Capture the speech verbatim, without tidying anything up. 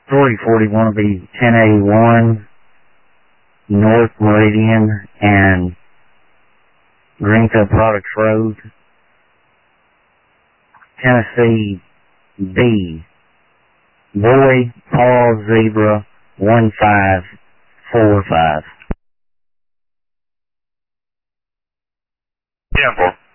three forty-one will be ten eighty-one North Meridian and Greenfield Products Road, Tennessee B. Boy, Paul, Zebra, one five four five. Temple.